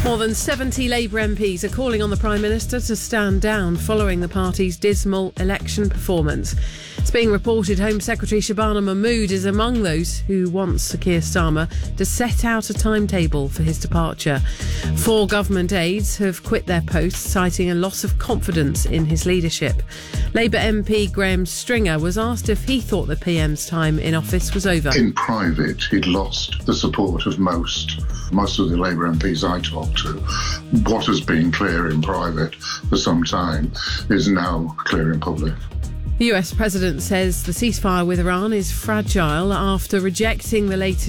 More than 70 Labour MPs are calling on the Prime Minister to stand down following the party's dismal election performance. It's being reported Home Secretary Shabana Mahmood is among those who want Sir Keir Starmer to set out a timetable for his departure. 4 government aides have quit their posts, citing a loss of confidence in his leadership. Labour MP Graham Stringer was asked if he thought the PM's time in office was over. In private, he'd lost the support of most of the Labour MPs I talked to. What has been clear in private for some time is now clear in public. The US President says the ceasefire with Iran is fragile after rejecting the latest